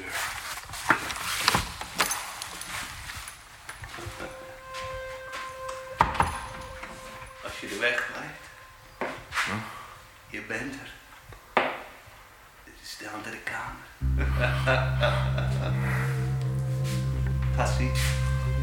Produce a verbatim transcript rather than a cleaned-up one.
deur. Als je er wegblijft, huh? Je bent er. Dit is de andere kamer. Tassie.